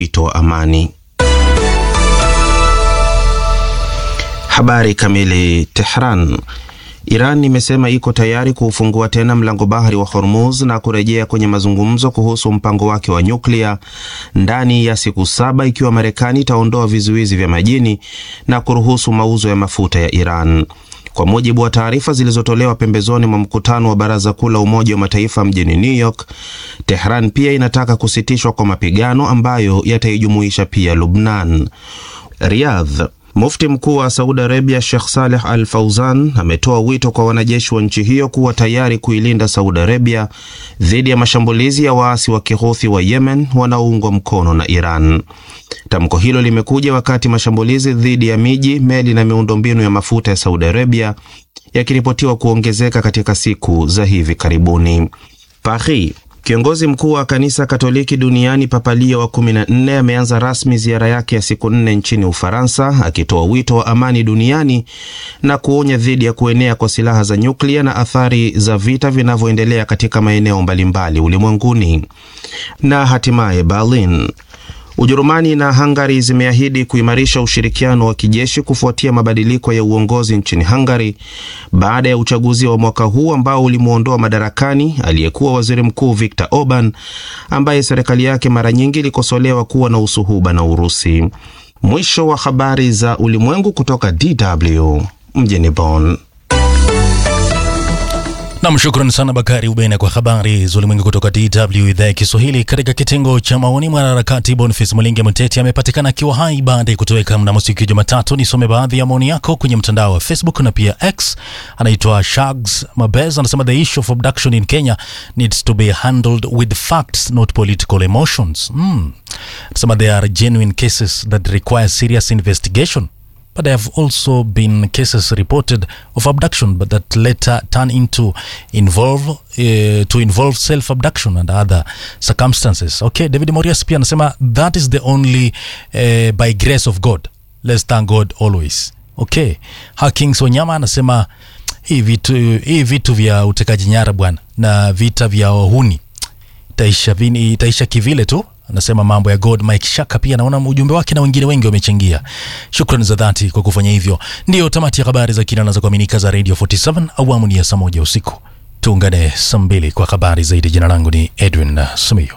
wito wa amani. Habari kamili. Tehran. Iran imesema iko tayari kuufungua tena mlango bahari wa Hormuz na kurejea kwenye mazungumzo kuhusu mpango wake wa nyuklia ndani ya siku 7 ikiwa Marekani itaondoa vizuizi vya majini na kuruhusu mauzo ya mafuta ya Iran. Kwa mujibu wa taarifa zilizotolewa pembezoni mwa mkutano wa Baraza Kuu la Umoja wa Mataifa mjini New York, Tehran pia inataka kusitishwa kwa mapigano ambayo yataijumuisha pia Lubnan. Riyadh. Mufti mkuu wa Saudi Arabia Sheikh Saleh Al Fauzan ametoa wito kwa wanajeshi wa nchi hiyo kuwa tayari kuilinda Saudi Arabia dhidi ya mashambulizi ya waasi wa Kihouthi wa Yemen wanaoungwa mkono na Iran. Tamko hilo limekuja wakati mashambulizi dhidi ya miji, meli na miundombinu ya mafuta ya Saudi Arabia yakiripotiwa kuongezeka katika siku za hivi karibuni. Paris. Kiongozi mkuu wa kanisa Katoliki duniani Papa Leo wa 14 ameanza rasmi ziara yake ya siku 4 nchini Ufaransa, akitoa wito wa amani duniani na kuonya dhidi ya kuenea kwa silaha za nyuklia na athari za vita vinavyoendelea katika maeneo mbalimbali ulimwenguni. Na hatimaye Berlin. Ujerumani na Hungary zimeahidi kuimarisha ushirikiano wa kijeshi kufuatia mabadiliko ya uongozi nchini Hungary baada ya uchaguzi wa mwaka huu ambao ulimuondoa madarakani aliyekuwa waziri mkuu Viktor Orban, ambaye serikali yake mara nyingi ilikosolewa kuwa na usuhuba na Urusi. Mwisho wa habari za ulimwengu kutoka DW mjini Bonn. Na mshukrani sana Bakari Ubena kwa habari za ulimwengu kutoka DW idhaa ya Kiswahili. Katika kitengo cha maoni, mwanaharakati Boniface Mulinge Mteti amepatikana akiwa hai baada ya kutoweka mnamo siku ya Jumatatu. Nisome baadhi ya maoni yako kwenye mtandao wa Facebook na pia X. Anaitwa Shags Mabez, anasema the issue of abduction in Kenya needs to be handled with facts, not political emotions. Anasema there are genuine cases that require serious investigation. But there have also been cases reported of abduction, but that later turn into involve self-abduction and other circumstances. Okay, David Morias pia anasema that is the only by grace of God. Let's thank God always. Okay, Hakings Wanyama anasema hii vitu vya utekaji nyara bwana na vita vya wahuni itaisha kivile tu. Anasema mambo ya God. Mike Shaka pia naona ujumbe wake na wengine wengi wamechangia. Shukrani za dhati kwa kufanya hivyo. Ndio tamati ya habari za kina na za kuaminika za Radio 47 awamu ni ya saa 1 usiku. Tuungane saa 2 kwa habari zaidi. Jina langu ni Edwin Sumio.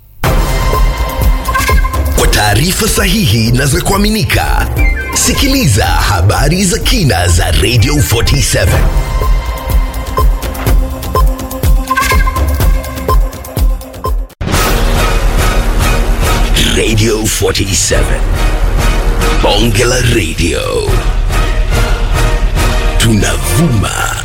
Kwa taarifa sahihi na za kuaminika, sikiliza habari za kina za Radio 47. Radio 47. Bonge la Radio. Tunavuma